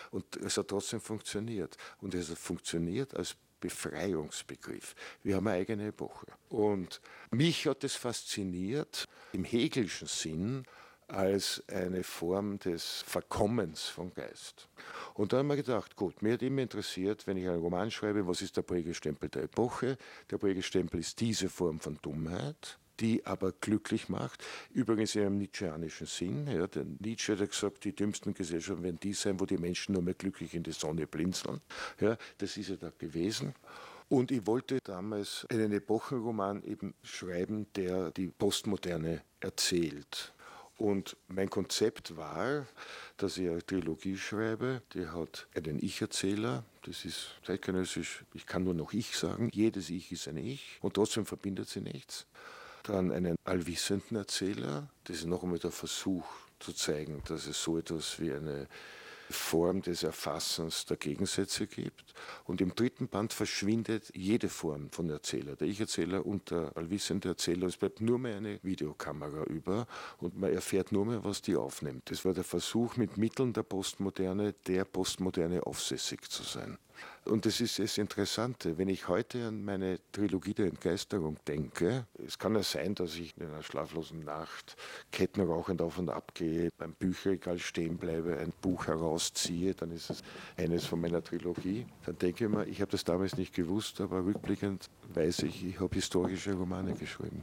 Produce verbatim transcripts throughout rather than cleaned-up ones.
Und es hat trotzdem funktioniert. Und es hat funktioniert als Befreiungsbegriff. Wir haben eine eigene Epoche. Und mich hat es fasziniert, im Hegelschen Sinn, als eine Form des Verkommens von Geist. Und da haben wir gedacht, gut, mir hat immer interessiert, wenn ich einen Roman schreibe, was ist der Prägestempel der Epoche? Der Prägestempel ist diese Form von Dummheit, die aber glücklich macht. Übrigens in einem nietzscheanischen Sinn. Ja, der Nietzsche hat gesagt, die dümmsten Gesellschaften werden die sein, wo die Menschen nur mehr glücklich in die Sonne blinzeln. Ja, das ist ja da gewesen. Und ich wollte damals einen Epochenroman eben schreiben, der die Postmoderne erzählt. Und mein Konzept war, dass ich eine Trilogie schreibe, die hat einen Ich-Erzähler, das ist zeitgenössisch, ich kann nur noch Ich sagen, jedes Ich ist ein Ich und trotzdem verbindet sie nichts. Dann einen allwissenden Erzähler, das ist noch einmal der Versuch zu zeigen, dass es so etwas wie eine Form des Erfassens der Gegensätze gibt. Und im dritten Band verschwindet jede Form von Erzähler, der Ich-Erzähler und der allwissende Erzähler. Es bleibt nur mehr eine Videokamera über und man erfährt nur mehr, was die aufnimmt. Das war der Versuch, mit Mitteln der Postmoderne, der Postmoderne aufsässig zu sein. Und das ist das Interessante, wenn ich heute an meine Trilogie der Entgeisterung denke, es kann ja sein, dass ich in einer schlaflosen Nacht kettenrauchend auf und ab gehe, beim Bücherregal stehen bleibe, ein Buch herausziehe, dann ist es eines von meiner Trilogie. Dann denke ich mir, ich habe das damals nicht gewusst, aber rückblickend weiß ich, ich habe historische Romane geschrieben.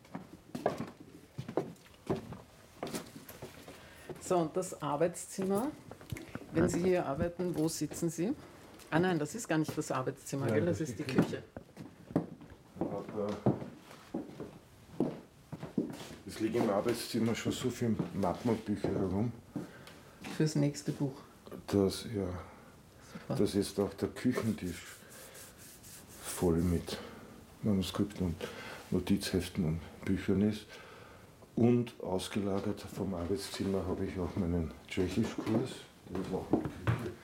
So, und das Arbeitszimmer, wenn Sie hier arbeiten, wo sitzen Sie? Ah nein, das ist gar nicht das Arbeitszimmer, Nein, gell? Das, das ist die die Küche. Aber es liegen im Arbeitszimmer schon so viele Mappen und Bücher herum. Fürs nächste Buch. Dass, ja, Super. dass jetzt auch der Küchentisch voll mit Manuskripten und Notizheften und Büchern ist. Und ausgelagert vom Arbeitszimmer habe ich auch meinen Tschechischkurs. Das ist auch eine Küche.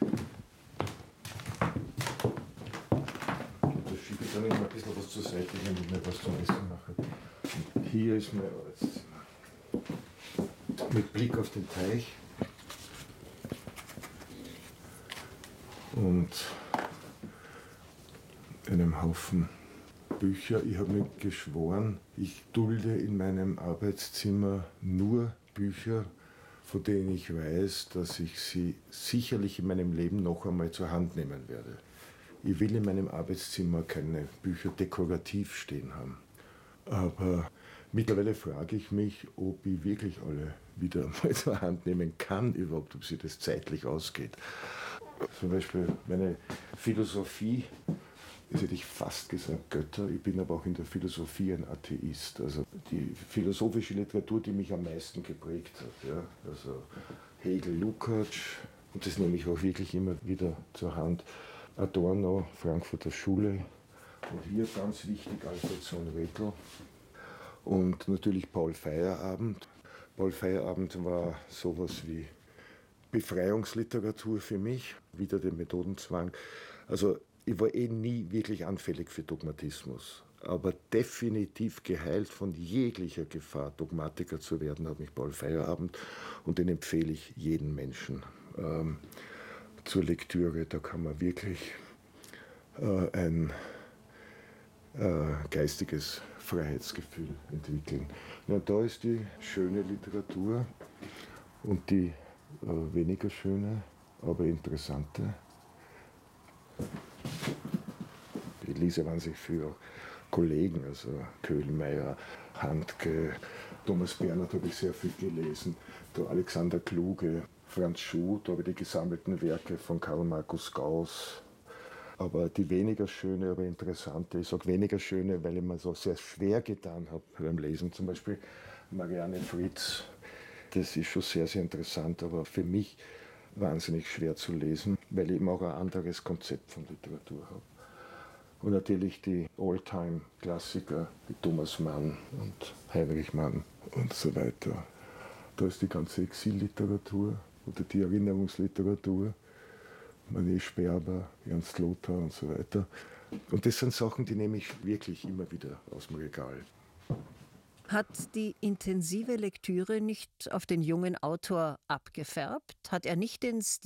Da schiebe ich dann immer ein bisschen was zur Seite, wenn ich mir was zum Essen mache. Und hier ist mein Arbeitszimmer. Mit Blick auf den Teich. Und einem Haufen Bücher. Ich habe mir geschworen, ich dulde in meinem Arbeitszimmer nur Bücher, von denen ich weiß, dass ich sie sicherlich in meinem Leben noch einmal zur Hand nehmen werde. Ich will in meinem Arbeitszimmer keine Bücher dekorativ stehen haben. Aber mittlerweile frage ich mich, ob ich wirklich alle wieder mal zur Hand nehmen kann, überhaupt, ob sich das zeitlich ausgeht. Zum Beispiel meine Philosophie, das hätte ich fast gesagt Götter, ich bin aber auch in der Philosophie ein Atheist. Also die philosophische Literatur, die mich am meisten geprägt hat. Ja? Also Hegel, Lukács, und das nehme ich auch wirklich immer wieder zur Hand. Adorno, Frankfurter Schule, und hier ganz wichtig Alfred Sohn-Redl und natürlich Paul Feyerabend. Paul Feyerabend war sowas wie Befreiungsliteratur für mich, wieder den Methodenzwang. Also ich war eh nie wirklich anfällig für Dogmatismus, aber definitiv geheilt von jeglicher Gefahr, Dogmatiker zu werden, hat mich Paul Feyerabend, und den empfehle ich jedem Menschen ähm, zur Lektüre. Da kann man wirklich äh, ein äh, geistiges Freiheitsgefühl entwickeln. Ja, da ist die schöne Literatur und die äh, weniger schöne, aber interessante. Ich lese wahnsinnig viel Kollegen, also Köhlmeier, Handke, Thomas Bernhard habe ich sehr viel gelesen, der Alexander Kluge, Franz Schuh, da habe ich die gesammelten Werke von Karl Markus Gauss. Aber die weniger schöne, aber interessante, ich sage weniger schöne, weil ich mir so sehr schwer getan habe beim Lesen, zum Beispiel Marianne Fritz, das ist schon sehr, sehr interessant, aber für mich wahnsinnig schwer zu lesen, weil ich eben auch ein anderes Konzept von Literatur habe. Und natürlich die All-Time-Klassiker, wie Thomas Mann und Heinrich Mann und so weiter. Da ist die ganze Exilliteratur oder die Erinnerungsliteratur, Manet Sperber, Ernst Lothar und so weiter. Und das sind Sachen, die nehme ich wirklich immer wieder aus dem Regal. Hat die intensive Lektüre nicht auf den jungen Autor abgefärbt? Hat er nicht den Stil